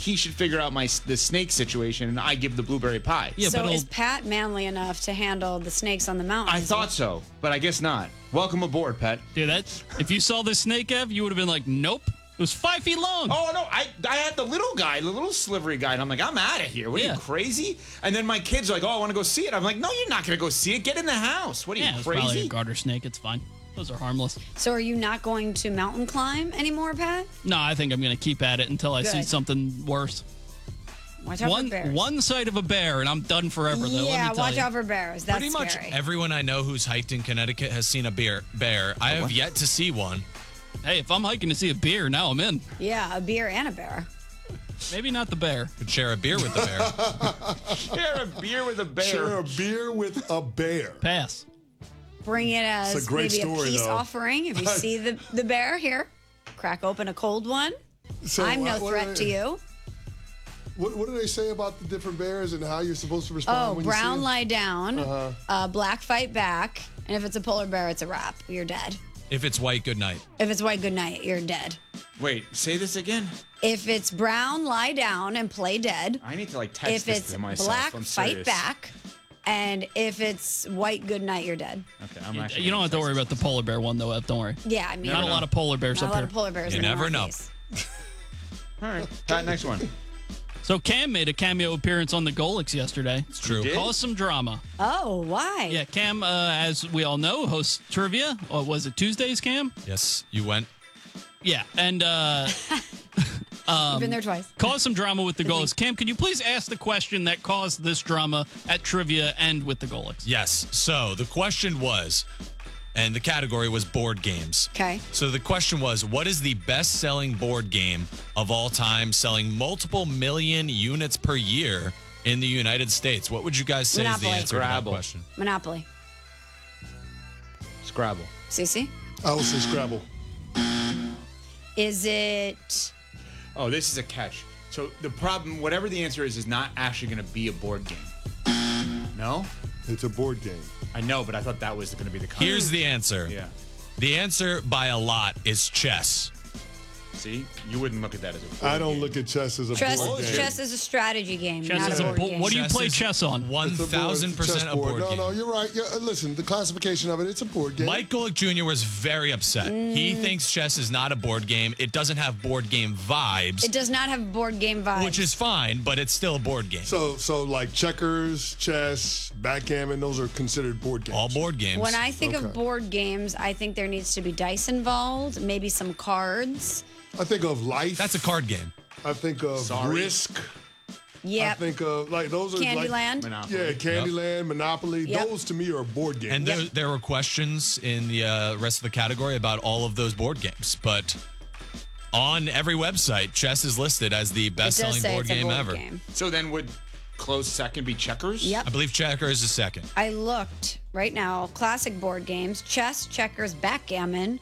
he should figure out the snake situation, and I give the blueberry pie. Yeah, So but is Pat manly enough to handle the snakes on the mountain? I thought so, but I guess not. Welcome aboard, Pat. dude, if you saw this snake, Ev, you would have been like, nope. It was 5 feet long. Oh, no, I had the little guy, the little slivery guy, and I'm like, I'm out of here. What are Yeah. you, crazy? And then my kids are like, oh, I want to go see it. I'm like, no, you're not going to go see it. Get in the house. What are Yeah, you, it's probably a crazy? garter snake. It's fine. Those are harmless. So are you not going to mountain climb anymore, Pat? No, I think I'm going to keep at it until I see Good. something worse. Watch out for bears. One sight of a bear, and I'm done forever, though. Yeah, let me tell watch you. out for bears. That's Pretty much scary. everyone I know who's hiked in Connecticut has seen a bear. I have yet to see one. Hey, if I'm hiking to see a bear, now I'm in. Yeah, a beer and a bear. Maybe not the bear. Could share a beer with the bear. Share a beer with a bear. Share a beer with a bear. Pass. Bring it as It's a great maybe story, a peace though. offering. If you see the bear here, crack open a cold one. So, I'm no what threat to you. What do they say about the different bears and how you're supposed to respond Oh, when you see brown them? lie down, black fight back, and if it's a polar bear, it's a wrap. You're dead. If it's white, good night. If it's white, good night. You're dead. Wait, say this again. If it's brown, lie down and play dead. I need to text If this it's to myself. black, I'm fight serious. back. And if it's white, good night, you're dead. Okay, I'm actually You don't gonna have to text worry this. about the polar bear one, though, Ev. Don't worry. Yeah, I mean, Not a lot of polar bears not a up lot here. of polar bears You in the never know. Northeast. All right, Pat, next one. So Cam made a cameo appearance on the Golix yesterday. It's true. did? Caused some drama. Oh, why? Yeah, Cam, as we all know, hosts trivia. Or was it Tuesdays, Cam? Yes, you went. Yeah, and You've been there twice. caused some drama with the Golix. Cam, can you please ask the question that caused this drama at trivia and with the Golix? Yes. So the question was, and the category was board games. Okay. So the question was, what is the best-selling board game of all time, selling multiple million units per year in the United States? What would you guys say is the Monopoly. answer to that Scrabble. question? Monopoly. Scrabble. Cece? I would say Scrabble. Is it... Oh, this is a catch. So the problem, whatever the answer is not actually going to be a board game. No? It's a board game. I know, but I thought that was going to be the concept. Here's the answer. Yeah. The answer by a lot is chess. See? You wouldn't look at that as a board I don't game. look at chess as a Chess, board game. chess is a strategy game, Chess not is a a board bo- game. what do you play is chess on? It's a board- 1,000% a chessboard. board No, game. no, you're right. Yeah, listen, the classification of it, it's a board game. Mike Golick Jr. was very upset. He thinks chess is not a board game. It doesn't have board game vibes, It does not have board game vibes. which is fine, but it's still a board game. So like checkers, chess, backgammon, those are considered board games. All board games. When I think Okay. of board games, I think there needs to be dice involved, maybe some cards. I think of life. That's a card game. I think of Sorry. Risk. I Yep. think of those are Candyland. Monopoly. Yeah, Candyland, Monopoly. Yep. Those to me are board games. And there were questions in the rest of the category about all of those board games. But on every website, chess is listed as the It does best-selling say board it's a game board ever. game. So then would close second be checkers? Yep. I believe checkers is second. I looked right now. Classic board games: chess, checkers, backgammon,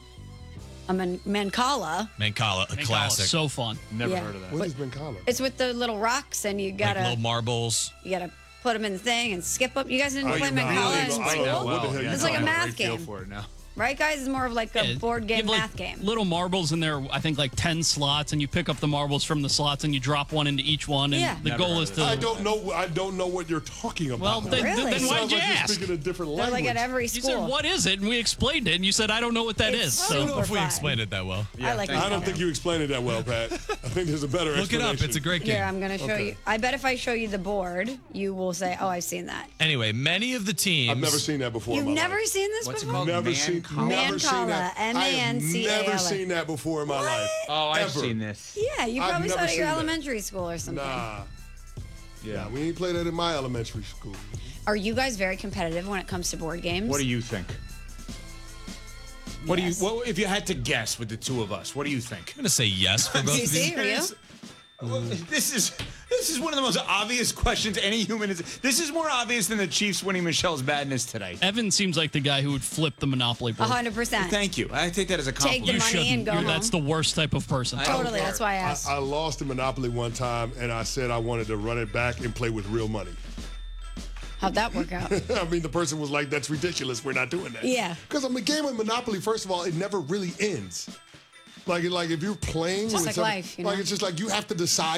Mancala. Mancala, a Mancala, classic. So fun. Never Yeah. heard of that. What is Mancala? It's with the little rocks, and you like gotta little marbles. put them in the thing and skip them. You guys didn't play you know, Mancala I in don't know. school, What the hell you It's like a talking about? math Great feel game. for it now. right, guys? It's more of like a board You game, have, like, math game. Little marbles in there, I think like 10 slots, and you pick up the marbles from the slots and you drop one into each one. And Yeah. the Never goal heard is of to. that. I don't know what you're talking about. Well, then, Really? then It why'd sounds you like you're ask? speaking a different They're language. like at every You school. said, what is it? And we explained it, and you said, I don't know what that It's is. I so- don't know if we Super explained it that well. I like thank I don't Mancala. think you explained it that well, Pat. I think there's a better Look it explanation. up. It's a great game. Here, I'm going to show you. I bet if I show you the board, you will say, oh, I've seen that. Anyway, many of the teams. I've never seen that before. You've in my never life. seen this What's it before? called? Never seen Mancala, that. I have M-A-N-C-A-L-A. never seen that before in my life. Oh, I've Ever. seen this. Yeah, you I've probably saw never it at your seen that. elementary school or something. Nah, Yeah. we ain't play that in my elementary school. Are you guys very competitive when it comes to board games? What do you think? What Yes. do you? What if you had to guess with the two of us? What do you think? I'm going to say yes for both of CC, you. are you? Well, This is one of the most obvious questions any human is. This is more obvious than the Chiefs winning Michelle's madness today. Evan seems like the guy who would flip the Monopoly board. 100%. Thank you. I take that as a Take the compliment. money and go home. That's the worst type of person. Totally, that's why I asked. I lost in Monopoly one time, and I said I wanted to run it back and play with real money. How'd that work out? I mean, the person was like, "That's ridiculous. We're not doing that." Yeah. Because a game of Monopoly, first of all, it never really ends. Like if you're playing, Just with like life, you like know? it's just like you have to decide